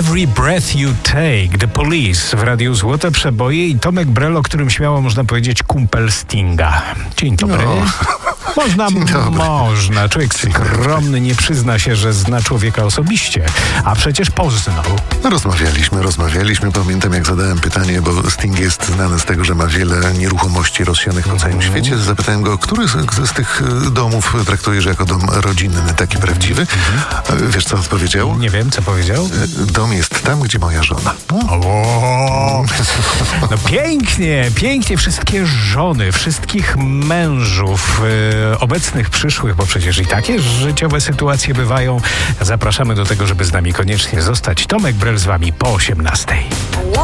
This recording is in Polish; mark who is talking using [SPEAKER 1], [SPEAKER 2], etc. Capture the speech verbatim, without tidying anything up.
[SPEAKER 1] Every Breath You Take, The Police w Radiu Złote Przeboje i Tomek Brel, o którym śmiało można powiedzieć kumpel Stinga. Dzień dobry.
[SPEAKER 2] No.
[SPEAKER 1] Można,
[SPEAKER 2] Dzień dobry.
[SPEAKER 1] można. Człowiek skromny nie przyzna się, że zna człowieka osobiście, a przecież poznał.
[SPEAKER 2] No, rozmawialiśmy, rozmawialiśmy. Pamiętam, jak zadałem pytanie, bo Sting jest znany z tego, że ma wiele nieruchomości rozsianych po całym świecie. Zapytałem go, który z, z tych domów traktujesz jako dom rodzinny, taki prawdziwy? Wiesz, co odpowiedział?
[SPEAKER 1] Nie wiem, co powiedział.
[SPEAKER 2] Dom jest tam, gdzie moja żona.
[SPEAKER 1] O, no pięknie, pięknie. Wszystkie żony, wszystkich mężów, yy, obecnych, przyszłych, bo przecież i takie życiowe sytuacje bywają. Zapraszamy do tego, żeby z nami koniecznie zostać. Tomek Brel z wami po osiemnastej.